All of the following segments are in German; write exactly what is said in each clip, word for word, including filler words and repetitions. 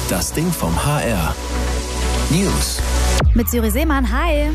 Das Ding vom H R. News. Mit Siri Seemann, hi.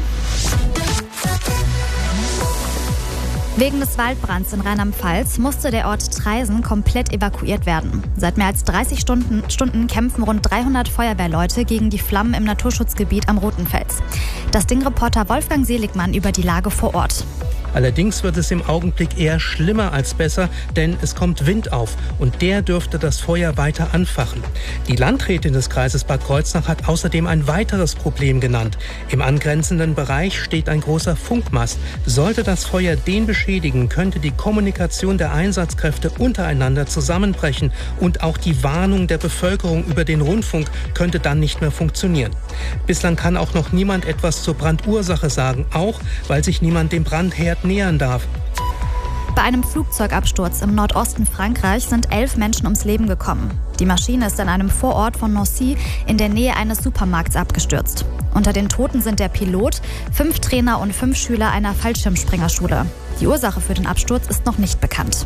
Wegen des Waldbrands in Rheinland-Pfalz musste der Ort Traisen komplett evakuiert werden. Seit mehr als dreißig Stunden, Stunden kämpfen rund dreihundert Feuerwehrleute gegen die Flammen im Naturschutzgebiet am Rotenfels. Das Ding-Reporter Wolfgang Seligmann über die Lage vor Ort. Allerdings wird es im Augenblick eher schlimmer als besser, denn es kommt Wind auf und der dürfte das Feuer weiter anfachen. Die Landrätin des Kreises Bad Kreuznach hat außerdem ein weiteres Problem genannt. Im angrenzenden Bereich steht ein großer Funkmast. Sollte das Feuer den beschädigen, könnte die Kommunikation der Einsatzkräfte untereinander zusammenbrechen und auch die Warnung der Bevölkerung über den Rundfunk könnte dann nicht mehr funktionieren. Bislang kann auch noch niemand etwas zur Brandursache sagen, auch weil sich niemand dem Brandherd nähern darf. Bei einem Flugzeugabsturz im Nordosten Frankreichs sind elf Menschen ums Leben gekommen. Die Maschine ist in einem Vorort von Nancy in der Nähe eines Supermarkts abgestürzt. Unter den Toten sind der Pilot, fünf Trainer und fünf Schüler einer Fallschirmspringerschule. Die Ursache für den Absturz ist noch nicht bekannt.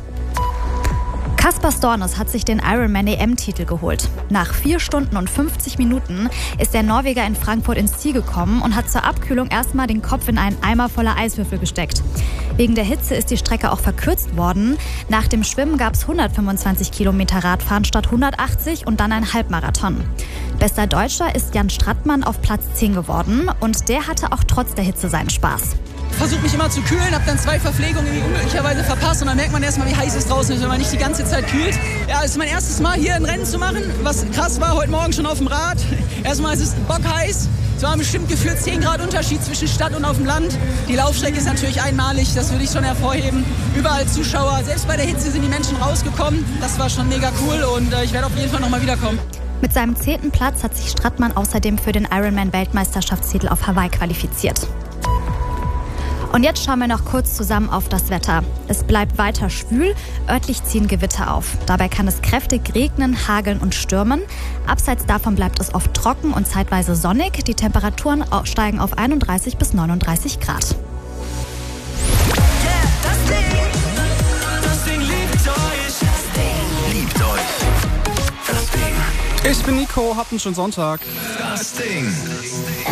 Kaspar Stornes hat sich den Ironman-E M-Titel geholt. Nach vier Stunden und fünfzig Minuten ist der Norweger in Frankfurt ins Ziel gekommen und hat zur Abkühlung erstmal den Kopf in einen Eimer voller Eiswürfel gesteckt. Wegen der Hitze ist die Strecke auch verkürzt worden. Nach dem Schwimmen gab es hundertfünfundzwanzig Kilometer Radfahren statt hundertachtzig und dann ein Halbmarathon. Bester Deutscher ist Jan Strattmann auf Platz zehn geworden und der hatte auch trotz der Hitze seinen Spaß. Ich versuche mich immer zu kühlen, habe dann zwei Verpflegungen irgendwie unglücklicherweise verpasst und dann merkt man erstmal, wie heiß es draußen ist, wenn man nicht die ganze Zeit kühlt. Ja, es ist mein erstes Mal hier ein Rennen zu machen, was krass war, heute Morgen schon auf dem Rad. Erstmal ist es bockheiß, es waren bestimmt gefühlt zehn Grad Unterschied zwischen Stadt und auf dem Land. Die Laufstrecke ist natürlich einmalig, das würde ich schon hervorheben. Überall Zuschauer, selbst bei der Hitze sind die Menschen rausgekommen. Das war schon mega cool und äh, ich werde auf jeden Fall nochmal wiederkommen. Mit seinem zehnten Platz hat sich Strattmann außerdem für den Ironman-Weltmeisterschaftstitel auf Hawaii qualifiziert. Und jetzt schauen wir noch kurz zusammen auf das Wetter. Es bleibt weiter schwül, örtlich ziehen Gewitter auf. Dabei kann es kräftig regnen, hageln und stürmen. Abseits davon bleibt es oft trocken und zeitweise sonnig. Die Temperaturen steigen auf einunddreißig bis neununddreißig Grad. Yeah, das Ding, das Ding liebt euch. Das Ding Liebt euch. Das Ding. Ich bin Nico, habt einen schönen Sonntag. Das Ding.